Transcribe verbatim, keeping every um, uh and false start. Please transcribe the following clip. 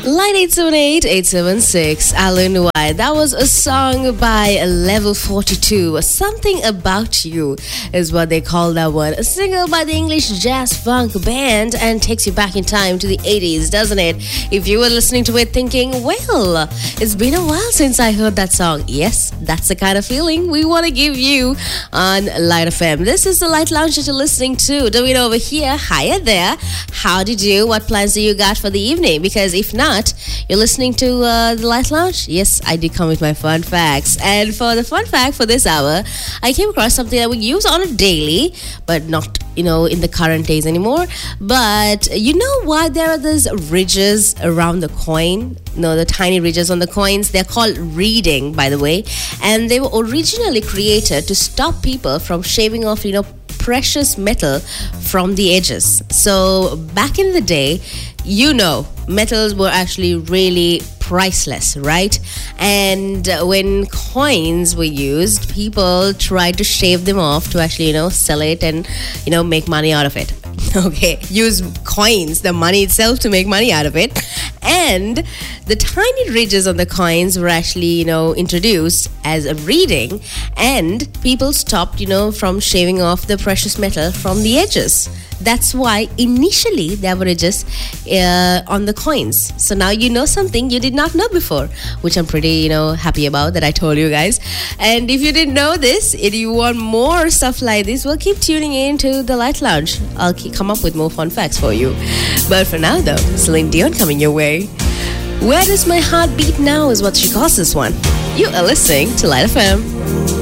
Line eight seven eight, eight seven six, Alan White. That was a song by Level forty-two. Something About You is what they call that one. A single by the English jazz funk band and takes you back in time to the eighties, doesn't it? If you were listening to it thinking, well, it's been a while since I heard that song. Yes, that's the kind of feeling we want to give you on Light F M. This is the Light Lounge that you're listening to. Doing over here. Hiya there. How did you? What plans do you got for the evening? Because if not, you're listening to uh, the Light Lounge? Yes, I did come with my fun facts. And for the fun fact for this hour, I came across something that we use on a daily, but not, you know, in the current days anymore. But you know why there are these ridges around the coin? No, the tiny ridges on the coins. They're called reeding, by the way. And they were originally created to stop people from shaving off, you know, precious metal from the edges. So back in the day, you know, metals were actually really priceless, right? And when coins were used, people tried to shave them off to actually, you know, sell it and, you know, make money out of it. Okay, use coins, the money itself, to make money out of it. And the tiny ridges on the coins were actually, you know, introduced as a reeding, and people stopped, you know, from shaving off the precious metal from the edges. That's why initially there were ridges uh, on the coins. So now you know something you did not know before, which I'm pretty, you know, happy about that I told you guys. And if you didn't know this, if you want more stuff like this, well, keep tuning in to the Light Lounge. I'll keep, come up with more fun facts for you. But for now, though, Celine Dion coming your way. Where Does My Heart Beat Now is what she calls this one. You are listening to Light F M.